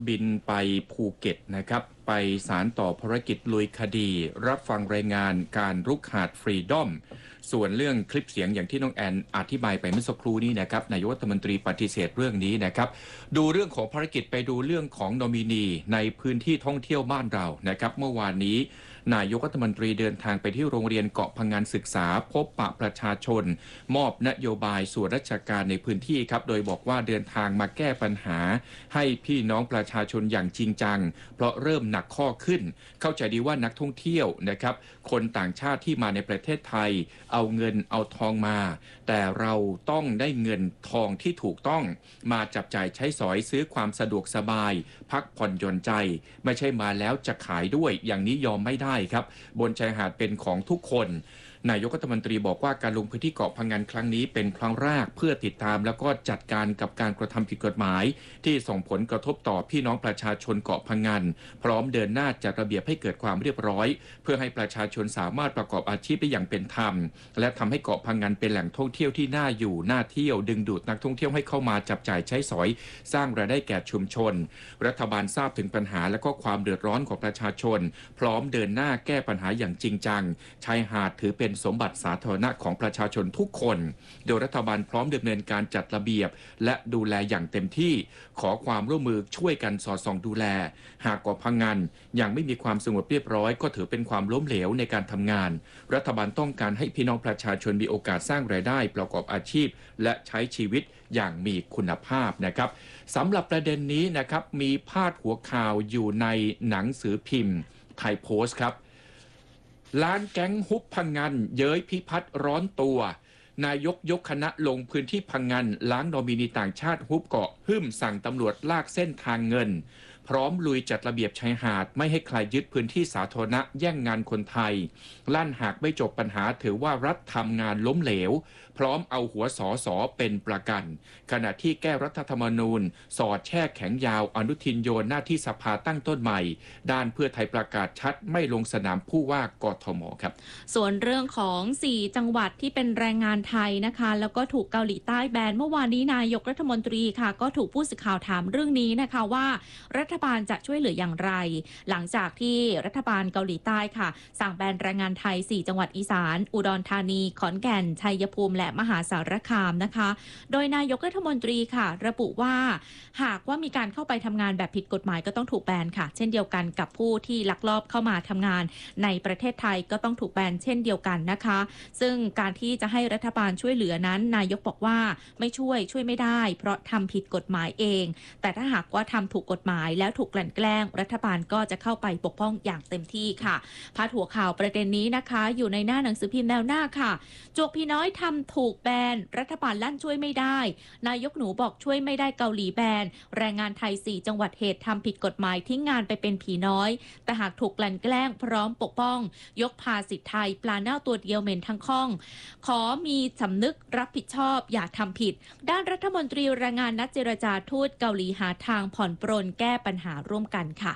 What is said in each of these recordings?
บินไปภูเก็ตนะครับไปสารต่อภารกิจลุยคดีรับฟังรายงานการรุกหาดฟรีดอมส่วนเรื่องคลิปเสียงอย่างที่น้องแอนอธิบายไปเมื่อสักครู่นี้นะครับนายกรัฐมนตรีปฏิเสธเรื่องนี้นะครับดูเรื่องของภารกิจไปดูเรื่องของนอมินีในพื้นที่ท่องเที่ยวบ้านเรานะครับเมื่อวานนี้นายกรัฐมนตรีเดินทางไปที่โรงเรียนเกาะพังงานศึกษาพบปะประชาชนมอบนโยบายส่วนราชการในพื้นที่ครับโดยบอกว่าเดินทางมาแก้ปัญหาให้พี่น้องประชาชนอย่างจริงจังเพราะเริ่มหนักข้อขึ้นเข้าใจดีว่านักท่องเที่ยวนะครับคนต่างชาติที่มาในประเทศไทยเอาเงินเอาทองมาแต่เราต้องได้เงินทองที่ถูกต้องมาจับจ่ายใช้สอยซื้อความสะดวกสบายพักผ่อนหย่อนใจไม่ใช่มาแล้วจะขายด้วยอย่างนี้ยอมไม่ได้ครับบนชายหาดเป็นของทุกคนนายกรัฐมนตรีบอกว่าการลงพื้นที่เกาะพังงานครั้งนี้เป็นครั้งแรกเพื่อติดตามแล้วก็จัดการกับการกระทำผิดกฎหมายที่ส่งผลกระทบต่อพี่น้องประชาชนเกาะพังงานพร้อมเดินหน้าจัดระเบียบให้เกิดความเรียบร้อยเพื่อให้ประชาชนสามารถประกอบอาชีพได้อย่างเป็นธรรมและทำให้เกาะพังงานเป็นแหล่งท่องเที่ยวที่น่าอยู่น่าเที่ยวดึงดูดนักท่องเที่ยวให้เข้ามาจับจ่ายใช้สอยสร้างรายได้แก่ชุมชนรัฐบาลทราบถึงปัญหาและก็ความเดือดร้อนของประชาชนพร้อมเดินหน้าแก้ปัญหาอย่างจริงจังชายหาดถือเป็นสมบัติสาธารณะของประชาชนทุกคนโดยรัฐบาลพร้อมดำเนินการจัดระเบียบและดูแลอย่างเต็มที่ขอความร่วมมือช่วยกันสอดส่องดูแลหากเกาะพังงานยังไม่มีความสงบเรียบร้อยก็ถือเป็นความล้มเหลวในการทำงานรัฐบาลต้องการให้พี่น้องประชาชนมีโอกาสสร้างรายได้ประกอบอาชีพและใช้ชีวิตอย่างมีคุณภาพนะครับสำหรับประเด็นนี้นะครับมีพาดหัวข่าวอยู่ในหนังสือพิมพ์ไทยโพสต์ครับล้านแก๊งฮุบพังงานเย้ยพิพัฒน์ร้อนตัวนายกยกคณะลงพื้นที่พังงานล้างนอมินีต่างชาติฮุบเกาะหึ่มสั่งตำรวจลากเส้นทางเงินพร้อมลุยจัดระเบียบชายหาดไม่ให้ใครยึดพื้นที่สาธารณะแย่งงานคนไทยลั่นหากไม่จบปัญหาถือว่ารัฐทำงานล้มเหลวพร้อมเอาหัวสสเป็นประกันขณะที่แก้รัฐธรรมนูญสอดแช่แข็งยาวอนุทินโยนหน้าที่สภาตั้งต้นใหม่ด้านเพื่อไทยประกาศชัดไม่ลงสนามผู้ว่ากทมครับส่วนเรื่องของ4จังหวัดที่เป็นแรงงานไทยนะคะแล้วก็ถูกเกาหลีใต้แบนเมื่อวานนี้นายกรัฐมนตรีค่ะก็ถูกผู้สื่อข่าวถามเรื่องนี้นะคะว่ารัฐบาลจะช่วยเหลืออย่างไรหลังจากที่รัฐบาลเกาหลีใต้ค่ะสั่งแบนแรงงานไทย4จังหวัดอีสานอุดรธานีขอนแก่นชัยภูมิและมหาสารคามนะคะโดยนายกรัฐมนตรีค่ะระบุว่าหากว่ามีการเข้าไปทำงานแบบผิดกฎหมายก็ต้องถูกแบนค่ะเช่นเดียวกันกับผู้ที่ลักลอบเข้ามาทำงานในประเทศไทยก็ต้องถูกแบนเช่นเดียวกันนะคะซึ่งการที่จะให้รัฐบาลช่วยเหลือนั้นนายกบอกว่าไม่ช่วยไม่ได้เพราะทำผิดกฎหมายเองแต่ถ้าหากว่าทำถูกกฎหมายแล้วถูกกลั่นแกล้งรัฐบาลก็จะเข้าไปปกป้องอย่างเต็มที่ค่ะพาดหัวข่าวประเด็นนี้นะคะอยู่ในหน้าหนังสือพิมพ์แนวหน้าค่ะจวกพี่น้อยทำถูกแบนรัฐบาลลั่นช่วยไม่ได้นายกหนูบอกช่วยไม่ได้เกาหลีแบนแรงงานไทย4จังหวัดเหตุทำผิดกฎหมายทิ้งงานไปเป็นผีน้อยแต่หากถูกกลั่นแกล้งพร้อมปกป้องยกภาษิตไทยปลาเน่าตัวเดียวเหม็นทั้งข้องขอมีสำนึกรับผิดชอบอย่าทำผิดด้านรัฐมนตรีแรงงานนัดเจรจาทูตเกาหลีหาทางผ่อนปรนแก้ปัญหาร่วมกันค่ะ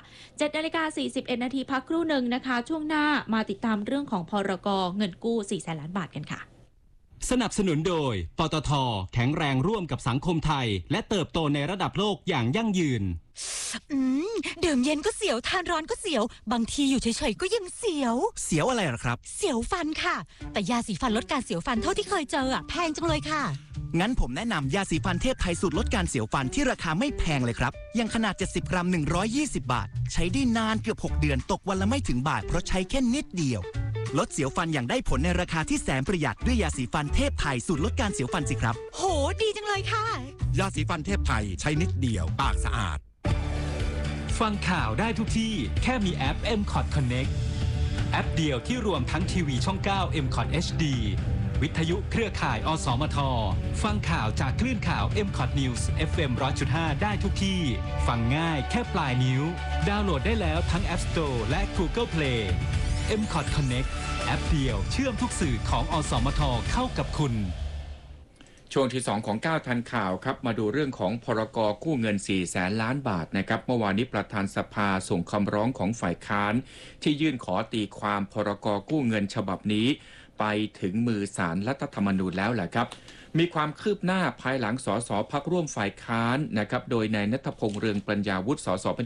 7:41 นาทีพักครู่หนึ่งนะคะช่วงหน้ามาติดตามเรื่องของพรก.เงินกู้4แสนล้านบาทกันค่ะสนับสนุนโดยปตท.แข็งแรงร่วมกับสังคมไทยและเติบโตในระดับโลกอย่างยั่งยืนดื่มเย็นก็เสียวทานร้อนก็เสียวบางทีอยู่เฉยๆก็ยังเสียวอะไรหรอครับเสียวฟันค่ะแต่ยาสีฟันลดการเสียวฟันเท่าที่เคยเจอแพงจังเลยค่ะงั้นผมแนะนำยาสีฟันเทพไทยสูตรลดการเสียวฟันที่ราคาไม่แพงเลยครับยังขนาด70 กรัม120 บาทใช้ได้นานเกือบ6 เดือนตกวันละไม่ถึงบาทเพราะใช้แค่นิดเดียวลดเสียวฟันอย่างได้ผลในราคาที่แสนประหยัดด้วยยาสีฟันเทพไทยสูตรลดการเสียวฟันสิครับโหดีจังเลยค่ะยาสีฟันเทพไทยใช้นิดเดียวปากสะอาดฟังข่าวได้ทุกที่แค่มีแอป MCOT Connect แอปเดียวที่รวมทั้งทีวีช่อง9 MCOT HD วิทยุเครือข่ายอสมทฟังข่าวจากคลื่นข่าว MCOT News FM 100.5 ได้ทุกที่ฟังง่ายแค่ปลายนิ้วดาวน์โหลดได้แล้วทั้ง App Store และ Google Play MCOT Connect แอปเดียวเชื่อมทุกสื่อของอสมทเข้ากับคุณช่วงที่2ของ9ทันข่าวครับมาดูเรื่องของพรก.กู้เงิน4แสนล้านบาทนะครับเมื่อวานนี้ประธานสภาส่งคำร้องของฝ่ายค้านที่ยื่นขอตีความพรก.กู้เงินฉบับนี้ไปถึงมือศาลรัฐธรรมนูญแล้วแหละครับมีความคืบหน้าภายหลังสสพรรคร่วมฝ่ายค้านนะครับโดยนายณัฐพงษ์เรืองปัญญาวุฒิสส